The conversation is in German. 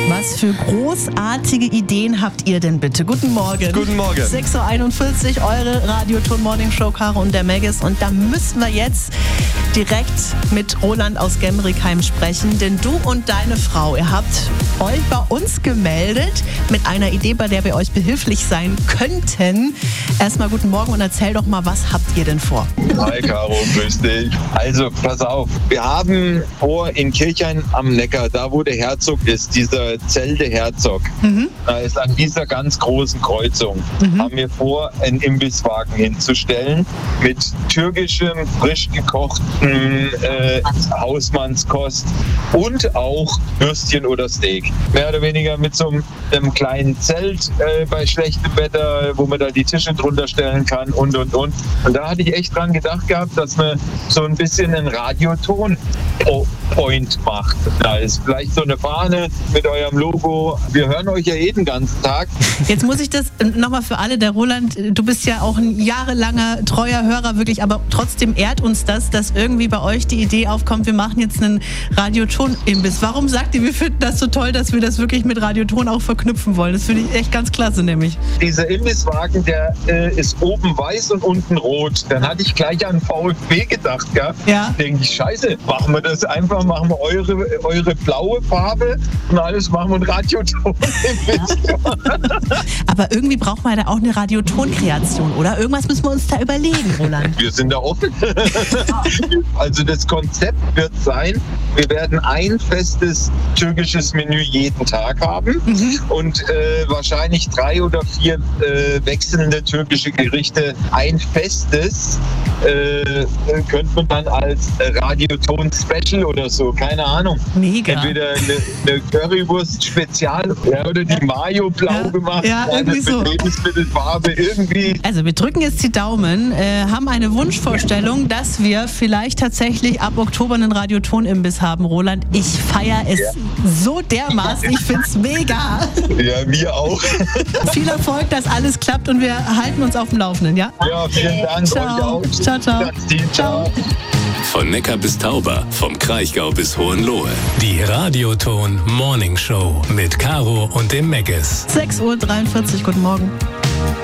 Was für großartige Ideen habt ihr denn bitte? Guten Morgen. Guten Morgen. 6.41 Uhr, eure Radioton Morning Show, Caro und der Maggis. Und da müssen wir jetzt direkt mit Roland aus Gemrickheim sprechen. Denn du und deine Frau, ihr habt euch bei uns gemeldet mit einer Idee, bei der wir euch behilflich sein könnten. Erstmal guten Morgen und erzähl doch mal, was habt ihr denn vor? Hi Caro, grüß dich. Also, pass auf. Wir haben vor in Kirchhain am Neckar, da wo der Herzog ist, dieser Zelte Herzog, da ist an dieser ganz großen Kreuzung, haben wir vor, einen Imbisswagen hinzustellen mit türkischem, frisch gekochten Hausmannskost und auch Würstchen oder Steak. Mehr oder weniger mit so einem kleinen Zelt bei schlechtem Wetter, wo man da die Tische drunter stellen kann und. Und da hatte ich echt dran gedacht gehabt, dass man so ein bisschen einen Radioton-Point macht. Da ist vielleicht so eine Fahne mit eurem Logo. Wir hören euch ja jeden ganzen Tag. Jetzt muss ich das nochmal für alle, der Roland, du bist ja auch ein jahrelanger treuer Hörer, wirklich, aber trotzdem ehrt uns das, dass irgendwie bei euch die Idee aufkommt, wir machen jetzt einen Radioton-Imbiss. Warum sagt ihr, wir finden das so toll, dass wir das wirklich mit Radioton auch verknüpfen wollen? Das finde ich echt ganz klasse, nämlich. Dieser Imbisswagen, der ist oben weiß und unten rot. Dann hatte ich gleich an VfB gedacht, ja. Denke ich, scheiße, machen wir das einfach, machen wir eure blaue Farbe und alles machen wir ein Radioton. Aber irgendwie braucht man da auch eine Radioton-Kreation, oder? Irgendwas müssen wir uns da überlegen, Roland. Wir sind da offen. Also das Konzept wird sein, wir werden ein festes türkisches Menü jeden Tag haben und wahrscheinlich 3 oder 4 wechselnde türkische Gerichte. Ein festes könnte man dann als Radioton-Special oder so, keine Ahnung. Mega. Entweder eine Currywurst-Spezial oder die Mayo blau gemacht. Ja, irgendwie so. Mit Lebensmittelfarbe irgendwie. Also wir drücken jetzt die Daumen, haben eine Wunschvorstellung, dass wir vielleicht tatsächlich ab Oktober einen Radioton-Imbiss haben, Roland. Ich feiere es so dermaßen, ich finde es mega. Ja, wir auch. Viel Erfolg, dass alles klappt und wir halten uns auf dem Laufenden, ja? Ja, vielen Dank. Ciao. Euch auch. Ciao, ciao. Ciao. Von Neckar bis Tauber, vom Kraichgau bis Hohenlohe. Die Radioton Morning Show mit Caro und dem Maggis. 6.43 Uhr, guten Morgen.